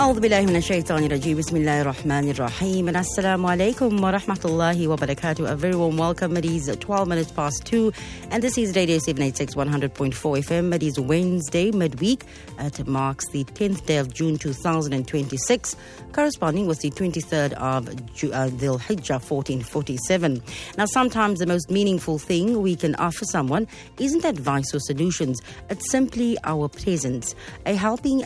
أعوذ بالله من الشيطان الرجيم بسم الله الرحمن الرحيم and Assalamu alaikum wa rahmatullahi wa barakatuh. A very warm welcome. It is 12 minutes past 2 and this is Radio 786 100.4 FM. It is Wednesday midweek. It marks the 10th day of June 2026, corresponding with the 23rd of Dhul Hijjah 1447. Now, sometimes the most meaningful thing we can offer someone isn't advice or solutions. It's simply our presence, a helping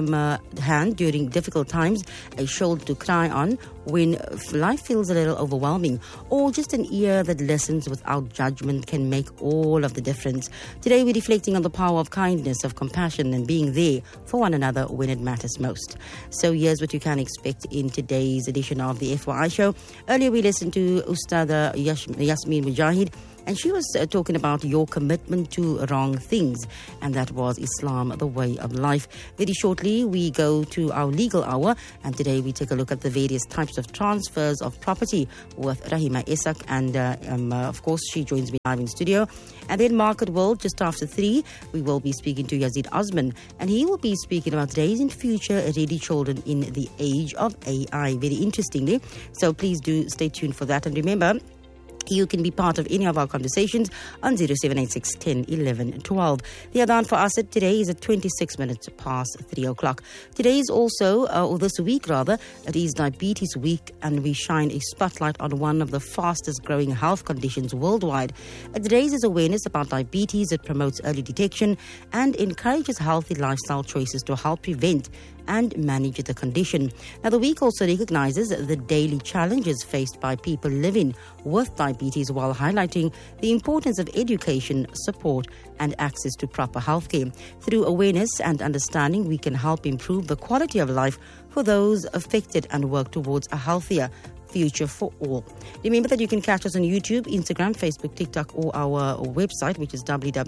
hand during difficult times, a shoulder to cry on when life feels a little overwhelming, or just an ear that listens without judgment can make all of the difference. Today we're reflecting on the power of kindness, of compassion, and being there for one another when it matters most. So here's what you can expect in today's edition of the FYI show. Earlier we listened to Ustada Yasmin Mujahid, and she was talking about your commitment to wrong things, and that was Islam, the way of life. Very shortly, we go to our legal hour, and today we take a look at the various types of transfers of property with Rahima Isak, and of course, she joins me live in studio. And then Market World, just after 3, we will be speaking to Yazid Osman, and he will be speaking about raising future-ready children in the age of AI, very interestingly. So please do stay tuned for that, and remember, you can be part of any of our conversations on 0786 10 11 12. The adhan for Asad today is at 26 minutes past 3 o'clock. Today is also, or this week rather, it is Diabetes Week, and we shine a spotlight on one of the fastest growing health conditions worldwide. It raises awareness about diabetes, it promotes early detection, and encourages healthy lifestyle choices to help prevent and manage the condition. Now, the week also recognizes the daily challenges faced by people living with diabetes while highlighting the importance of education, support, and access to proper healthcare. Through awareness and understanding, we can help improve the quality of life for those affected and work towards a healthier future for all. Remember that you can catch us on YouTube, Instagram, Facebook, TikTok, or our website, which is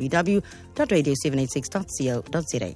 www.radio786.co.za.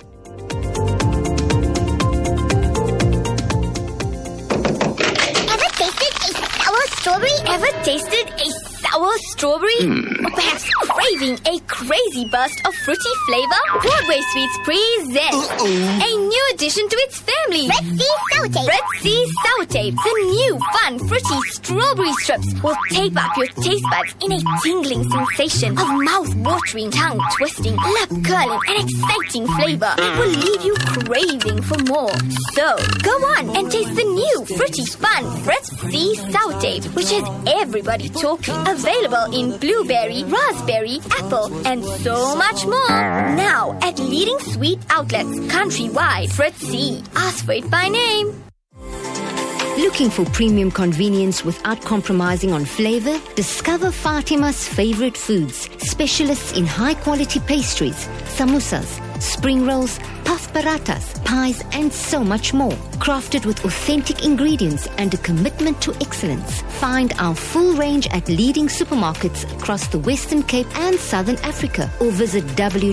Ever tasted a sour strawberry? Or perhaps craving a crazy burst of fruity flavor? Broadway Sweets presents a new addition to its family. Red Sea Sour Tape. Red Sea Sour Tape. The new fun fruity strawberry strips will tape up your taste buds in a tingling sensation of mouth-watering, tongue-twisting, lip-curling, and exciting flavor. It will leave you craving for more. So, go on and taste the new fruity fun Red Sea Sour Tape, which has everybody talking. Available in blueberry, raspberry, apple, and so much more. Now at leading sweet outlets countrywide. Red Sea. Ask for it by name. Looking for premium convenience without compromising on flavor? Discover Fatima's favorite foods. Specialists in high-quality pastries, samosas, spring rolls, puff parathas, pies, and so much more. Crafted with authentic ingredients and a commitment to excellence. Find our full range at leading supermarkets across the Western Cape and Southern Africa, or visit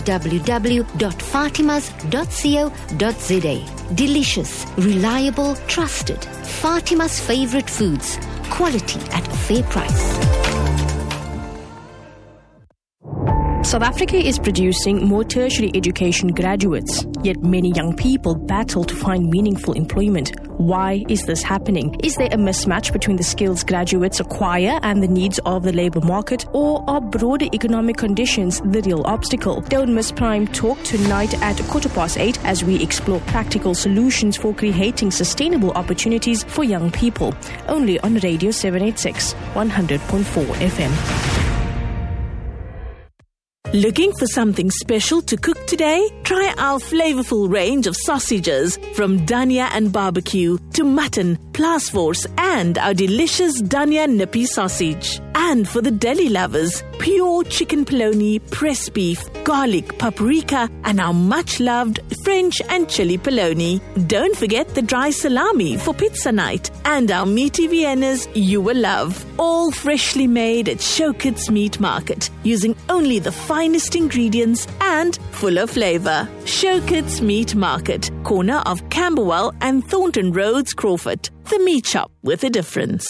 www.fatimas.co.za. Delicious, reliable, trusted. Fatima's favorite foods. Quality at a fair price. South Africa is producing more tertiary education graduates, yet many young people battle to find meaningful employment. Why is this happening? Is there a mismatch between the skills graduates acquire and the needs of the labour market, or are broader economic conditions the real obstacle? Don't miss Prime Talk tonight at 8:15 as we explore practical solutions for creating sustainable opportunities for young people. Only on Radio 786, 100.4 FM. Looking for something special to cook today? Try our flavorful range of sausages, from Dania and barbecue to mutton, Plasforce, and our delicious Dania nippy sausage. And for the deli lovers, pure chicken polony, pressed beef, garlic, paprika, and our much-loved French and chili polony. Don't forget the dry salami for pizza night and our meaty Viennas you will love. All freshly made at Showkits Meat Market, using only the finest ingredients and full of flavor. Showkits Meat Market, corner of Camberwell and Thornton Roads, Crawford. The meat shop with a difference.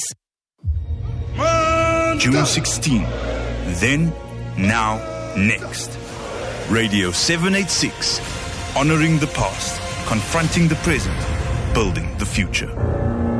June 16. Then, now, next. Radio 786. Honoring the past, confronting the present, building the future.